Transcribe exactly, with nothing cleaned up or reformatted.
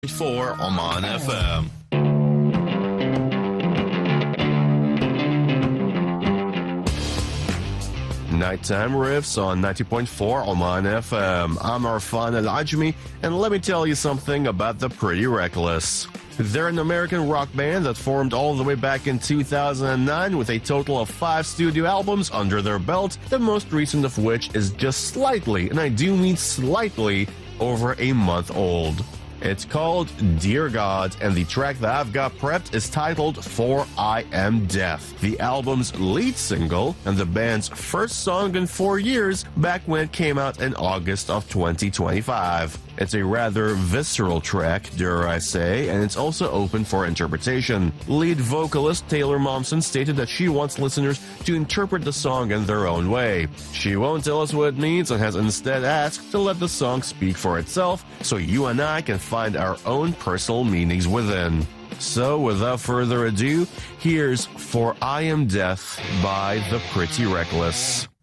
For Oman F M. Nighttime Riffs on ninety point four Oman F M. I'm Arfan Al-Ajmi, and let me tell you something about the Pretty Reckless. They're an American rock band that formed all the way back in two thousand nine with a total of five studio albums under their belt, the most recent of which is just slightly, and I do mean slightly, over a month old. It's called Dear God, and the track that I've got prepped is titled For I Am Death, the album's lead single and the band's first song in four years back when it came out in August of twenty twenty-five. It's a rather visceral track, dare I say, and it's also open for interpretation. Lead vocalist Taylor Momsen stated that she wants listeners to interpret the song in their own way. She won't tell us what it means and has instead asked to let the song speak for itself so you and I can find our own personal meanings within. So, without further ado, here's For I Am Death by The Pretty Reckless.